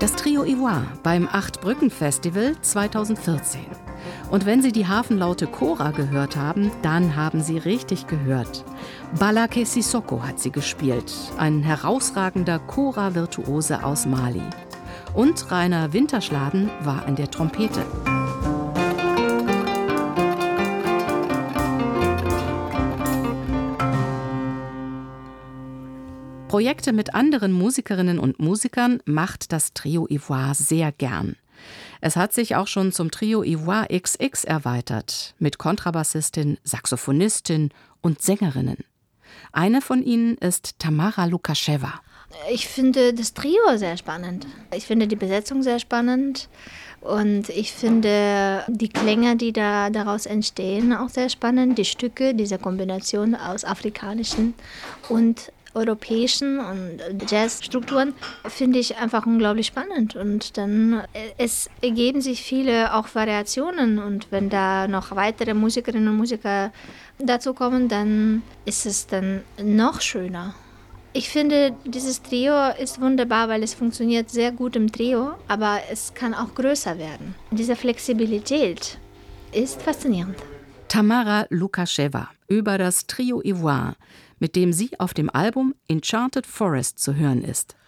Das Trio Ivoire beim Achtbrücken-Festival 2014. Und wenn Sie die hafenlaute Kora gehört haben, dann haben Sie richtig gehört. Balake Sissoko hat sie gespielt, ein herausragender Kora-Virtuose aus Mali. Und Rainer Winterschladen war an der Trompete. Projekte mit anderen Musikerinnen und Musikern macht das Trio Ivoire sehr gern. Es hat sich auch schon zum Trio Ivoire XX erweitert, mit Kontrabassistin, Saxophonistin und Sängerinnen. Eine von ihnen ist Tamara Lukascheva. Ich finde das Trio sehr spannend. Ich finde die Besetzung sehr spannend. Und ich finde die Klänge, die daraus entstehen, auch sehr spannend. Die Stücke, diese Kombination aus afrikanischen und europäischen und Jazzstrukturen finde ich einfach unglaublich spannend. Und dann es ergeben sich viele auch Variationen. Und wenn da noch weitere Musikerinnen und Musiker dazu kommen, dann ist es dann noch schöner. Ich finde, dieses Trio ist wunderbar, weil es funktioniert sehr gut im Trio, aber es kann auch größer werden. Diese Flexibilität ist faszinierend. Tamara Lukascheva über das Trio Ivoire, mit dem sie auf dem Album Enchanted Forest zu hören ist.